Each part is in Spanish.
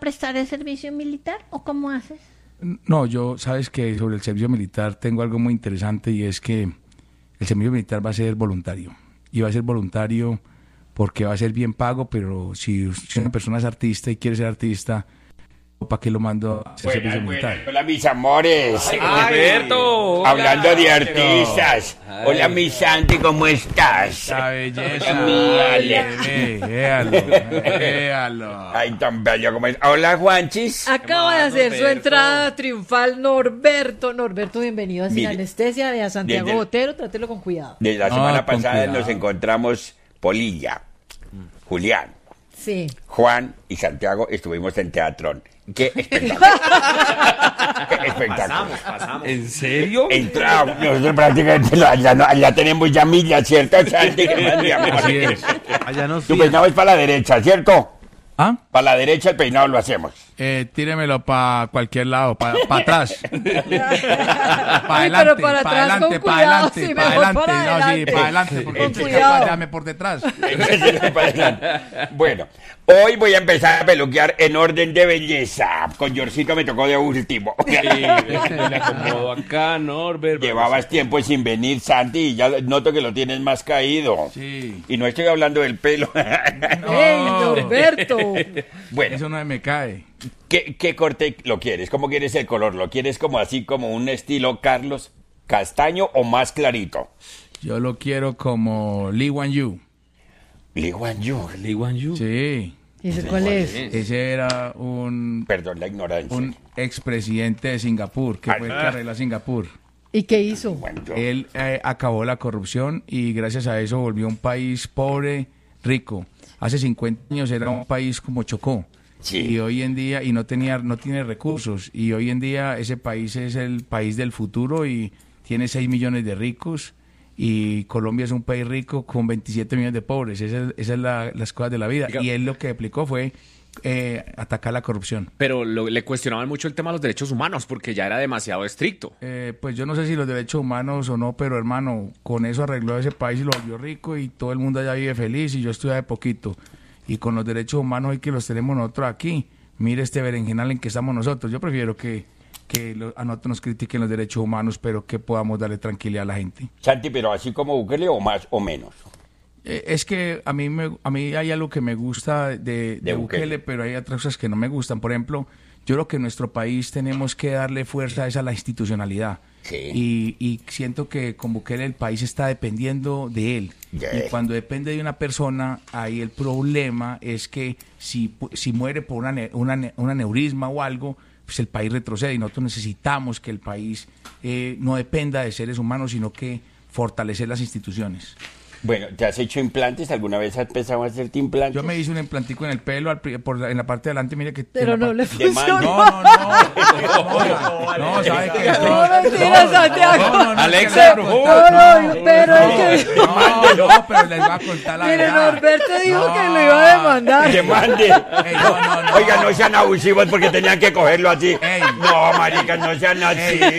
prestar el servicio militar o cómo haces? No, yo, sabes que sobre el servicio militar tengo algo muy interesante y es que el servicio militar va a ser voluntario. Y va a ser voluntario porque va a ser bien pago, pero si una persona es artista y quiere ser artista, ¿para qué lo mando a hacer servicio militar? Hola, mis amores. Roberto. Hablando de artistas. Hola, mi Santi, ¿cómo estás? ¡La belleza! Véalo. Ay, tan bello como es. Hola, Juanchis. Acaba de hacer su Norberto? entrada triunfal Norberto. Norberto, bienvenido a Sin Mire, Anestesia de a Santiago desde- Botero. Trátelo con cuidado. De la No, semana con pasada cuidado. nos encontramos Polilla, Julián, Sí. Juan y Santiago. Estuvimos en Teatrón. ¡Qué espectáculo! ¡Qué espectáculo! Pasamos. ¿En serio? Entramos, nosotros prácticamente allá tenemos ya millas, ¿cierto, Santi? ¿Qué más, mi amor? Así es. Allá nos Tu peinado es para la derecha, ¿cierto? ¿Ah? Para la derecha el peinado lo hacemos. Tíremelo para cualquier lado, para atrás. Para Ay, adelante, pero para para atrás adelante, con para cuidado, adelante, sí, para mejor adelante. para No, sí, adelante. para adelante, porque Con usted es cuidado. capaz de darme por detrás. Para adelante. Bueno, hoy voy a empezar a peluquear en orden de belleza. Con Yorcito me tocó de último. le acomodo acá, Norbert. Llevabas tiempo sin venir, Santi, y ya noto que lo tienes más caído. Sí. Y no estoy hablando del pelo. ¡Ey, Norberto! Bueno, Eso no me cae. ¿qué corte lo quieres? ¿Cómo quieres el color? ¿Lo quieres como así, como un estilo Carlos Castaño o más clarito? Yo lo quiero como Lee Wan Yu. Lee Wan Yu. Lee Wan Yu. Sí. ¿Y ese cuál es? Ese era un Perdón la ignorancia. expresidente de Singapur, que fue el que arregló Singapur. ¿Y qué hizo? Bueno, yo- Él acabó la corrupción y gracias a eso volvió un país pobre, rico. Hace 50 años era un país como Chocó. Sí. Y hoy en día, y no tiene recursos. Y hoy en día ese país es el país del futuro y tiene 6 millones de ricos. Y Colombia es un país rico con 27 millones de pobres. Esa es las cosas de la vida. Y él lo que aplicó fue atacar la corrupción. Pero le cuestionaban mucho el tema de los derechos humanos porque ya era demasiado estricto. Pues yo no sé si los derechos humanos o no, pero hermano, con eso arregló ese país y lo volvió rico y todo el mundo allá vive feliz y yo estuve de poquito. Y con los derechos humanos hoy que los tenemos nosotros aquí, mire este berenjenal en que estamos nosotros. Yo prefiero que a nosotros nos critiquen los derechos humanos, pero que podamos darle tranquilidad a la gente. Santi, pero así como Bukele o más o menos. Es que a mí hay algo que me gusta de Bukele. Bukele, pero hay otras cosas que no me gustan. Por ejemplo, yo creo que en nuestro país tenemos que darle fuerza a la institucionalidad. Sí. Y siento que con Bukele el país está dependiendo de él. Yeah. Y cuando depende de una persona, ahí el problema es que si muere por un aneurisma o algo, pues el país retrocede y nosotros necesitamos que el país no dependa de seres humanos, sino que fortalecer las instituciones. Bueno, ¿te has hecho implantes? ¿Alguna vez has pensado hacerte implantes? Yo me hice un implantico en el pelo, en la parte de adelante, mire que... Pero no le De mano. funcionó. No, ¿sabe qué? No, mentira, Santiago. Alexa, No, pero es que... No, pero les voy a contar la Mire, verdad. Norberto dijo No. que lo iba a demandar. ¡Que mande! Ey, no. Oiga, no sean abusivos porque tenían que cogerlo así. Ey. No, marica, no sean así.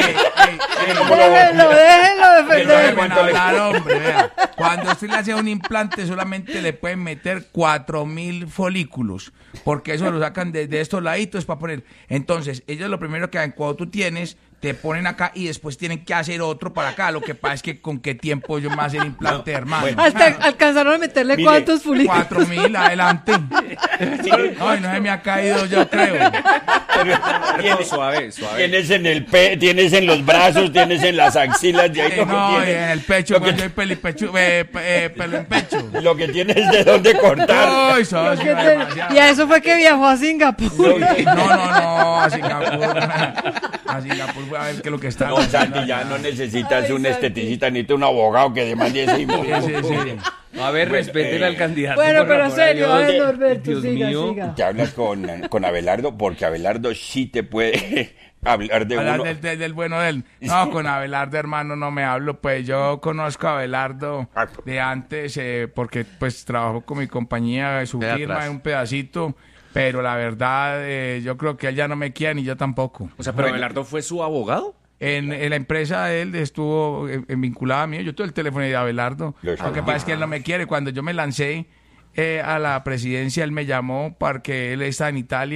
Déjenlo defender. ¿Cuánto le- Hombre, vea. Cuando usted le hace un implante solamente le pueden meter 4.000 folículos, porque eso lo sacan de estos laditos para poner. Entonces, ellos lo primero que hacen cuando tú tienes, te ponen acá y después tienen que hacer otro para acá. Lo que pasa es que con qué tiempo yo me hace el implante, hermano. bueno. Hasta alcanzaron a meterle Mire, cuántos fulitos. 4.000 adelante. Ay, no se me ha caído, yo creo. No, suave. Tienes en el tienes en los brazos, tienes en las axilas, de ahí lo que No, tienes. en el pecho, Lo que, cuando hay pelo en pecho. lo que tienes de dónde cortar. Ay, socio, Que te- demasiado. Y a eso fue que viajó a Singapur. No, a Singapur. A Singapur fue a ver qué es lo que está No, Santi, ya no necesitas Ay, un Santi. esteticista, necesitas un abogado que demande ese Sí. A ver, respeten al candidato. Bueno, por pero amor a serio, a Dios. ver, Norberto, Dios siga, mío. siga. Te hablas con Abelardo, porque Abelardo sí te puede hablar de Hablar uno. del bueno de él. No, con Abelardo, hermano, no me hablo. Pues yo conozco a Abelardo de antes, porque pues trabajo con mi compañía, su De firma atrás. en un pedacito. Pero la verdad, yo creo que él ya no me quiere ni yo tampoco. O sea, pero Abelardo fue su abogado. En la empresa de él estuvo vinculada a mí. Yo tuve el teléfono de Abelardo. Lo Lo que sabía. pasa es que él no me quiere. Cuando yo me lancé a la presidencia, él me llamó porque él está en Italia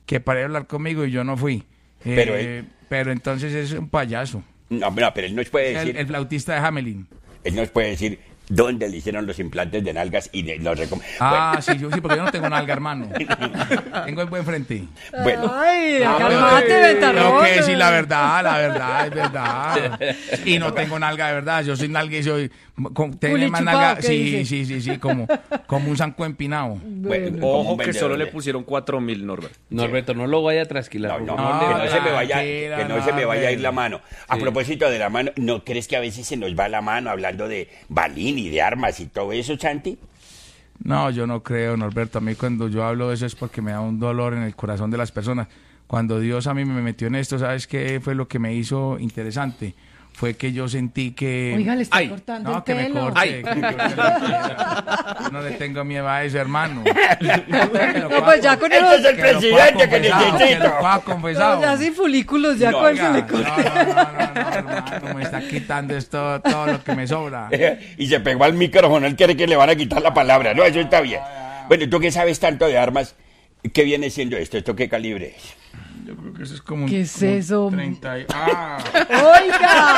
que para hablar conmigo y yo no fui. Pero entonces es un payaso. No, pero él nos puede decir... El flautista de Hamelin. Él nos puede decir dónde le hicieron los implantes de nalgas y los Sí, porque yo no tengo nalga, hermano. Tengo el buen frente. Bueno. Ay, calmate, ventarrón. Tengo que decir la verdad, es verdad. Y no tengo nalga de verdad, yo soy nalga y soy... Tengo más nalga, sí, como un zanco empinado. Bueno, Ojo que solo le pusieron 4.000, Norbert. Norberto, no lo vaya a trasquilar. Que no se me vaya a ir la mano. A propósito de la mano, ¿no crees que a veces se nos va la mano hablando de balín y de armas y todo eso, Santi? No, yo no creo, Norberto. A mí cuando yo hablo de eso es porque me da un dolor en el corazón de las personas. Cuando Dios a mí me metió en esto, ¿sabes qué fue lo que me hizo interesante? Fue que yo sentí que... Oiga, le está cortando el que pelo. me corte. Yo no le tengo miedo a eso, hermano. Pues ya con Este es el presidente que necesito. Que lo pueda confesar. ya sin folículos, ya cuál se le corta. No, hermano, me está quitando esto, todo lo que me sobra. Y se pegó al micrófono, él quiere que le van a quitar la palabra. No, eso está bien. Bueno, ¿tú qué sabes tanto de armas? ¿Qué viene siendo esto? ¿Esto qué calibre es? Yo creo que eso es como... ¿Qué es eso? 30 ¡Oiga!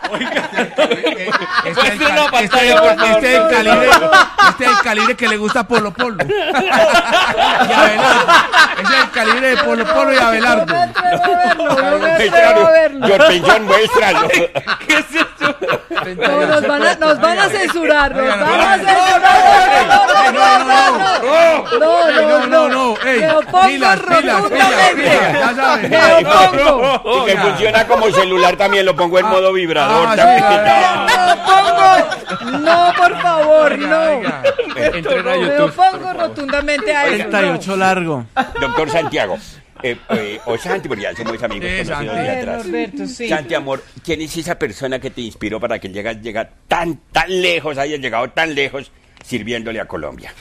Este es el calibre que le gusta a Polo Polo. Y Abelardo. Ese es el calibre de Polo Polo y Abelardo. No me atrevo a verlo. Yorpillón, muéstralo. ¿Qué es eso? No, nos van a censurar, No. Me opongo rotundamente. Ya sabes. Me opongo. Y que funciona como celular también, lo pongo en modo vibrador. sí, también. No, por favor, no. Entren a Me YouTube. opongo rotundamente a eso. 38 largo. Doctor Santiago, o Santi, porque ya somos amigos conocidos de atrás. Norberto, sí. Santi, amor, ¿quién es esa persona que te inspiró para que llega tan lejos, hayas llegado tan lejos sirviéndole a Colombia?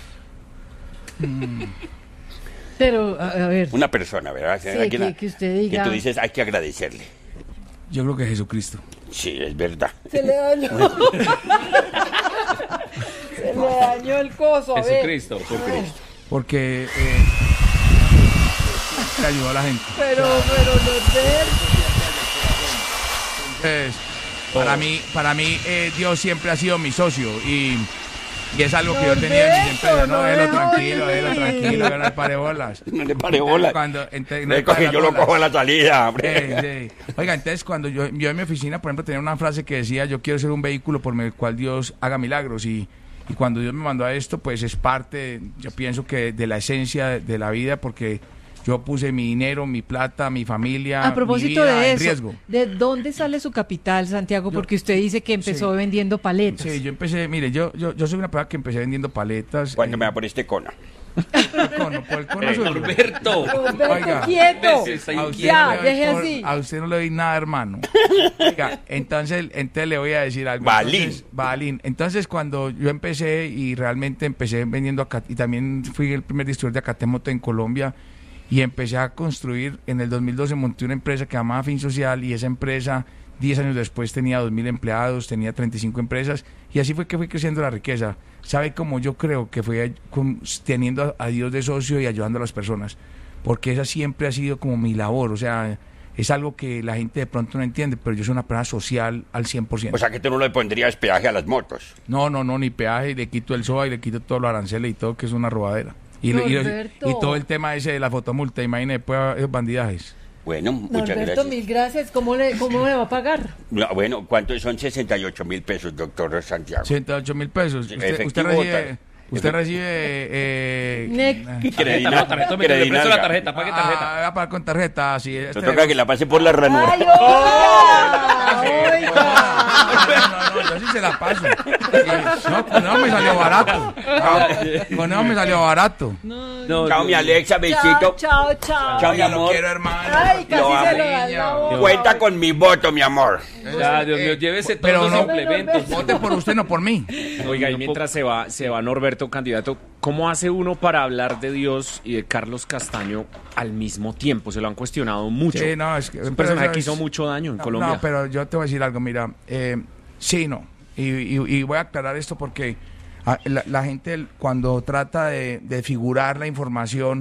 Pero, a ver. Una persona, ¿verdad? Sí, Alguien que usted diga. Que tú dices, hay que agradecerle. Yo creo que Jesucristo. Sí, es verdad. Se le dañó. Se le dañó el coso. A ver. Jesucristo. Porque te ayudó a la gente. Pero, Norberto. Para mí Dios siempre ha sido mi socio y es algo que yo tenía en mis empresas. No, déjalo tranquilo, que no le pare bolas. No le pare bolas. Yo lo cojo a la salida, hombre. Sí. Oiga, entonces cuando yo en mi oficina, por ejemplo, tenía una frase que decía, yo quiero ser un vehículo por el cual Dios haga milagros y cuando Dios me mandó a esto, pues es parte, yo pienso que de la esencia de la vida, porque yo puse mi dinero, mi plata, mi familia, A propósito mi vida de en eso, riesgo. ¿de dónde sale su capital, Santiago? Porque usted dice que empezó vendiendo paletas. Sí, yo empecé, mire, yo soy una persona que empecé vendiendo paletas. ¿Cuándo me va por este cono? Por el cono suyo. Norberto. Norberto, quieto. Ya, deje así. A usted no le doy nada, hermano. Oiga, entonces le voy a decir algo. Balín. Entonces, cuando yo empecé y realmente empecé vendiendo acá, y también fui el primer distribuidor de Acatemoto en Colombia, y empecé a construir, en el 2012 monté una empresa que se llamaba Fin Social, y esa empresa 10 años después tenía 2.000 empleados, tenía 35 empresas, y así fue que fui creciendo la riqueza. ¿Sabe cómo yo creo que fue teniendo a Dios de socio y ayudando a las personas? Porque esa siempre ha sido como mi labor, o sea, es algo que la gente de pronto no entiende, pero yo soy una persona social al 100%. O sea, que tú no le pondrías peaje a las motos. No, ni peaje, le quito el SOA y le quito todos los aranceles y todo, que es una robadera. Y todo el tema ese de la fotomulta, imagínate, pues, esos bandidajes. Bueno, muchas Norberto, gracias. mil gracias. ¿Cómo me va a pagar? No, bueno, ¿cuántos son 68.000 pesos, doctor Santiago? 68.000 pesos. Usted recibe Tarjeta, le presto la tarjeta, pague tarjeta. Va a pagar con tarjeta, sí. No toca que la pase por la ranura. ¡Ay, oiga! No, yo sí se la paso. No, con eso me salió barato. Con eso me salió barato. Chao, mi Alexa, besito. Chao. Chao, mi Lo amor. quiero, hermano. Ay, casi Lo se amo. lo da la boca. Cuenta con mi voto, mi amor. Ya, Dios mío, llévese todos pero los no, implementos. Vote por usted, no por mí. Oiga, y mientras se va Norberto, candidato, ¿cómo hace uno para hablar de Dios y de Carlos Castaño al mismo tiempo? Se lo han cuestionado mucho. Sí, no, es que un personaje que hizo mucho daño en Colombia. No, pero yo te voy a decir algo, mira, sí, no. Y voy a aclarar esto porque la gente cuando trata de figurar la información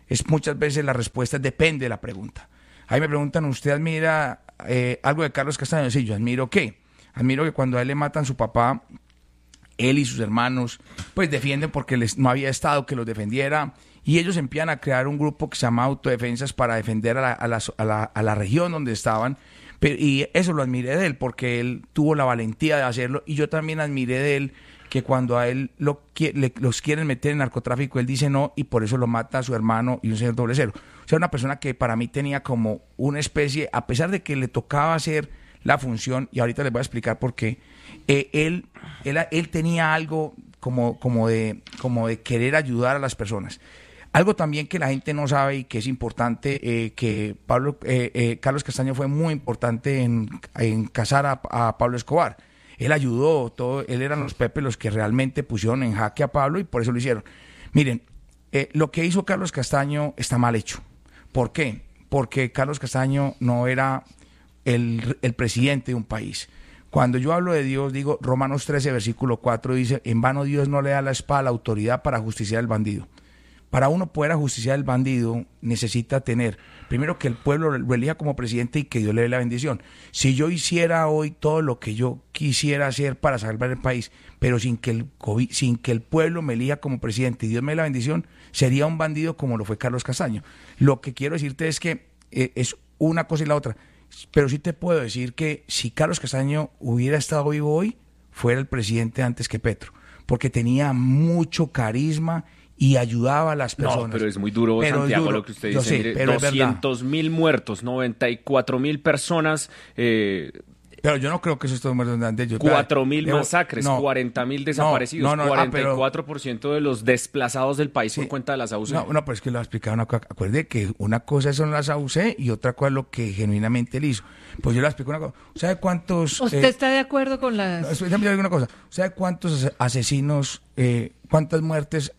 muchas veces la respuesta depende de la pregunta. Ahí me preguntan, ¿usted admira algo de Carlos Castaño? Sí, yo admiro ¿qué? Admiro que cuando a él le matan su papá, él y sus hermanos, pues defienden porque no había Estado que los defendiera, y ellos empiezan a crear un grupo que se llama Autodefensas para defender a la región donde estaban, y eso lo admiré de él, porque él tuvo la valentía de hacerlo, y yo también admiré de él que cuando a él los quieren meter en narcotráfico, él dice no, y por eso lo mata a su hermano y un señor doble cero. O sea, una persona que para mí tenía como una especie, a pesar de que le tocaba hacer la función, y ahorita les voy a explicar por qué, él tenía algo como de querer ayudar a las personas. Algo también que la gente no sabe y que es importante, que Carlos Castaño fue muy importante en casar a Pablo Escobar. Él ayudó, él eran los Pepe los que realmente pusieron en jaque a Pablo y por eso lo hicieron. Miren, lo que hizo Carlos Castaño está mal hecho. ¿Por qué? Porque Carlos Castaño no era el presidente de un país. Cuando yo hablo de Dios, digo, Romanos 13, versículo 4, dice, en vano Dios no le da la espada a la autoridad para justiciar al bandido. Para uno poder ajusticiar al bandido, necesita tener, primero, que el pueblo lo elija como presidente y que Dios le dé la bendición. Si yo hiciera hoy todo lo que yo quisiera hacer para salvar el país, pero sin que el pueblo me elija como presidente y Dios me dé la bendición, sería un bandido como lo fue Carlos Castaño. Lo que quiero decirte es que es una cosa y la otra. Pero sí te puedo decir que si Carlos Castaño hubiera estado vivo hoy, fuera el presidente antes que Petro, porque tenía mucho carisma y ayudaba a las personas. No, pero es muy duro, Santiago, lo que usted dice. Sé, mire, 200.000 muertos, 94.000 personas. Pero yo no creo que eso esté muertos de antes. 4.000 masacres, 40.000 desaparecidos, 44% de los desplazados del país por cuenta de las AUC. No, pero es que lo ha explicado. Acuerde que una cosa son las AUC y otra cosa es lo que genuinamente él hizo. Pues yo le explico una cosa. ¿Sabe cuántos... ¿Usted está de acuerdo con las...? Déjame decir una cosa. ¿Sabe cuántos asesinos, cuántas muertes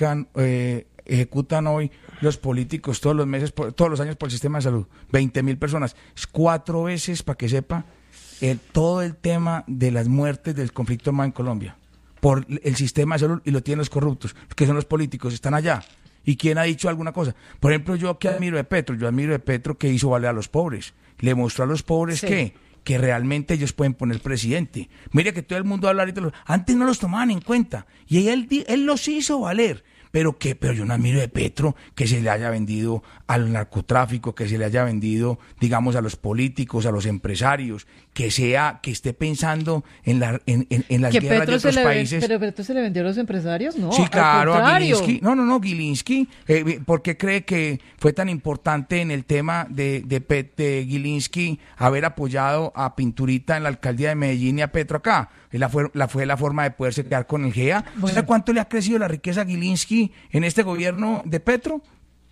ejecutan hoy los políticos todos los años por el sistema de salud? 20.000 personas. Es 4 veces, para que sepa, todo el tema de las muertes del conflicto armado en Colombia por el sistema de salud, y lo tienen los corruptos, que son los políticos, están allá. ¿Y quién ha dicho alguna cosa? Por ejemplo, yo que admiro de Petro, que hizo valer a los pobres. Le mostró a los pobres que realmente ellos pueden poner presidente. Mire que todo el mundo habla ahorita, antes no los tomaban en cuenta, y él los hizo valer. Pero yo no admiro de Petro que se le haya vendido al narcotráfico, que se le haya vendido, digamos, a los políticos, a los empresarios, que esté pensando en las guerras de otros países. ¿Pero Petro se le vendió a los empresarios? No, sí, claro, a Gilinski. No, Gilinski. ¿Por qué cree que fue tan importante en el tema de Gilinski haber apoyado a Pinturita en la alcaldía de Medellín y a Petro acá? Fue la forma de poderse quedar con el GEA. Bueno. ¿Sabe cuánto le ha crecido la riqueza a Gilinski en este gobierno de Petro?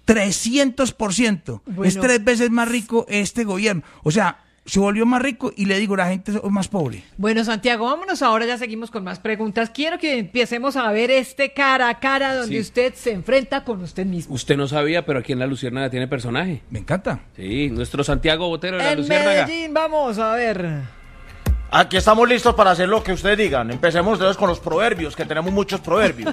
300%. Bueno. Es 3 veces más rico este gobierno. O sea, se volvió más rico y le digo, la gente es más pobre. Bueno, Santiago, vámonos ahora, ya seguimos con más preguntas. Quiero que empecemos a ver este cara a cara donde usted se enfrenta con usted mismo. Usted no sabía, pero aquí en La Luciérnaga tiene personaje. Me encanta. Sí, nuestro Santiago Botero de La Luciérnaga. En Medellín, vamos a ver. Aquí estamos listos para hacer lo que ustedes digan. Empecemos entonces con los proverbios, que tenemos muchos proverbios.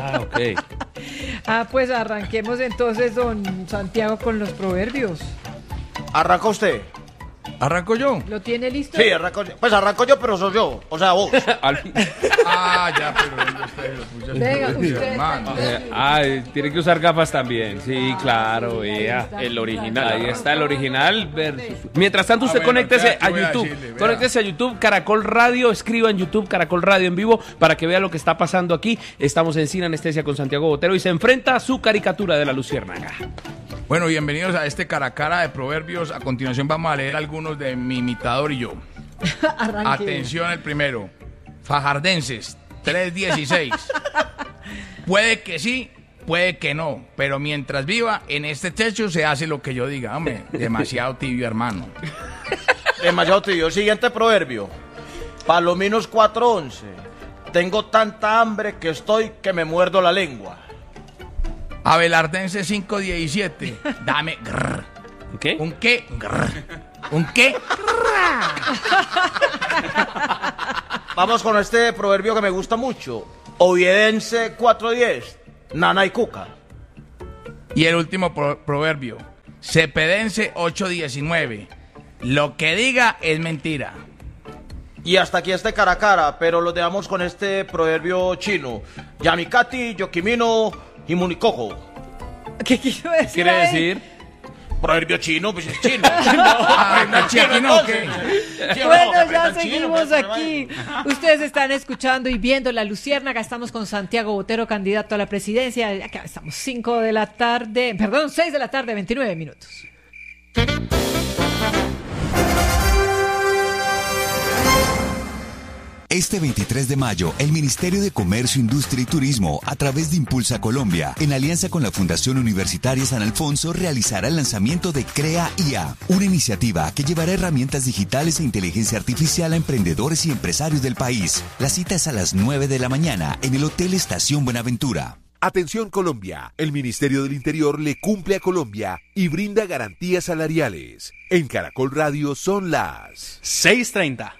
Ok. Pues arranquemos entonces, don Santiago, con los proverbios. ¿Arranca usted? ¿Arranco yo? ¿Lo tiene listo? Sí, arranco yo. Pues arranco yo, pero soy yo. O sea, vos. Ya, pero... Venga, usted. Tiene que usar gafas también. Sí, claro, vea. El original. Ahí está el original versus... Mientras tanto, usted conéctese a YouTube. Conéctese a YouTube, Caracol Radio. Escriba en YouTube, Caracol Radio en vivo, para que vea lo que está pasando aquí. Estamos en Sin Anestesia con Santiago Botero y se enfrenta a su caricatura de La Luciérnaga. Bueno, bienvenidos a este cara a cara de proverbios. A continuación vamos a leer algunos de mi imitador y yo. Atención, el primero. Fajardenses, 3:16. Puede que sí, puede que no, pero mientras viva en este techo se hace lo que yo diga. Hombre, demasiado tibio, hermano. Demasiado tibio. Siguiente proverbio. Palominos 4:11. Tengo tanta hambre que me muerdo la lengua. Abelardense 5:17. Dame grrr. ¿Un qué? ¿Un qué? Grrr. ¿Un qué? Vamos con este proverbio que me gusta mucho. Oviedense 4:10. Nana y cuca. Y el último proverbio, Cepedense 8:19. Lo que diga es mentira. Y hasta aquí este cara a cara, pero lo dejamos con este proverbio chino. Yamikati, Yokimino, Himunikojo. ¿Qué quiso decir? ¿Quiere decir? Proverbio chino, pues es chino. Bueno, ya seguimos aquí. Ustedes están escuchando y viendo La Luciérnaga. Estamos con Santiago Botero, candidato a la presidencia. Acá estamos 6 de la tarde, 29 minutos. Este 23 de mayo, el Ministerio de Comercio, Industria y Turismo, a través de Impulsa Colombia, en alianza con la Fundación Universitaria San Alfonso, realizará el lanzamiento de Crea IA, una iniciativa que llevará herramientas digitales e inteligencia artificial a emprendedores y empresarios del país. La cita es a las 9 de la mañana en el Hotel Estación Buenaventura. Atención Colombia, el Ministerio del Interior le cumple a Colombia y brinda garantías salariales. En Caracol Radio son las 6:30.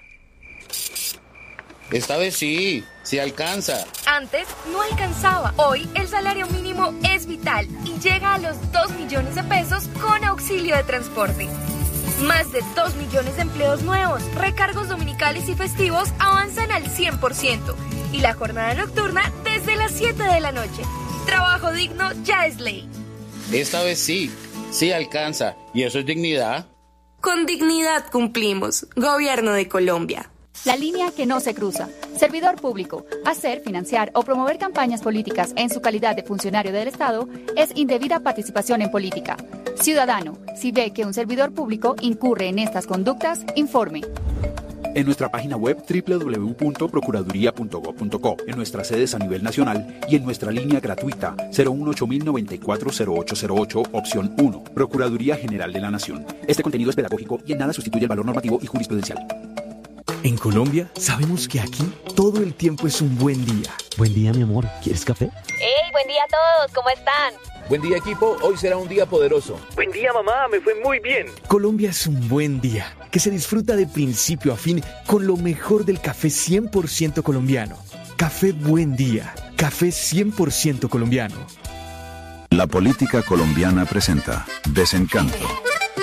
Esta vez sí alcanza. Antes no alcanzaba. Hoy el salario mínimo es vital y llega a los 2 millones de pesos con auxilio de transporte. Más de 2 millones de empleos nuevos, recargos dominicales y festivos avanzan al 100% y la jornada nocturna desde las 7 de la noche. Trabajo digno ya es ley. Esta vez sí alcanza. ¿Y eso es dignidad? Con dignidad cumplimos. Gobierno de Colombia. La línea que no se cruza. Servidor público. Hacer, financiar o promover campañas políticas en su calidad de funcionario del Estado es indebida participación en política. Ciudadano, si ve que un servidor público incurre en estas conductas, informe. En nuestra página web www.procuraduría.gov.co, en nuestras sedes a nivel nacional y en nuestra línea gratuita 018-094-0808, opción 1, Procuraduría General de la Nación. Este contenido es pedagógico y en nada sustituye el valor normativo y jurisprudencial. En Colombia, sabemos que aquí todo el tiempo es un buen día. Buen día, mi amor. ¿Quieres café? ¡Hey, buen día a todos! ¿Cómo están? Buen día, equipo. Hoy será un día poderoso. Buen día, mamá. Me fue muy bien. Colombia es un buen día, que se disfruta de principio a fin con lo mejor del café 100% colombiano. Café Buen Día. Café 100% colombiano. La política colombiana presenta Desencanto.